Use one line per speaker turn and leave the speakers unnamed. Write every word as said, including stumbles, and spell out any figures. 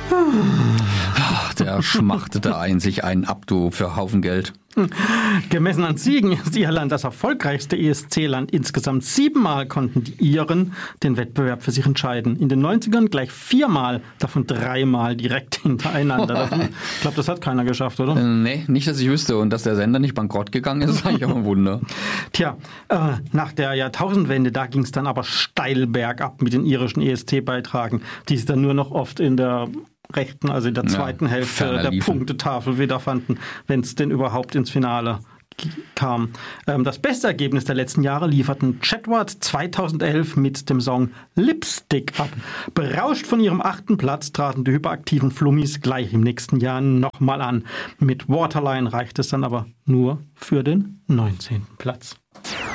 Der schmachtete ein sich einen Abdu für Haufen Geld.
Gemessen an Siegen ist Irland das erfolgreichste E S C-Land. Insgesamt siebenmal konnten die Iren den Wettbewerb für sich entscheiden. In den neunzigern gleich viermal, davon dreimal direkt hintereinander. Ich glaube, das hat keiner geschafft, oder?
Äh, nee, nicht, dass ich wüsste. Und dass der Sender nicht bankrott gegangen ist, ist eigentlich auch ein Wunder.
Tja, äh, nach der Jahrtausendwende, da ging es dann aber steil bergab mit den irischen E S C-Beitragen, die es dann nur noch oft in der rechten, also in der zweiten ja, Hälfte der liefen. Punktetafel wiederfanden, wenn es denn überhaupt ins Finale kam. Ähm, das beste Ergebnis der letzten Jahre lieferten Chetward zweitausendelf mit dem Song Lipstick ab. Berauscht von ihrem achten Platz traten die hyperaktiven Flummis gleich im nächsten Jahr nochmal an. Mit Waterline reicht es dann aber nur für den neunzehnten Platz.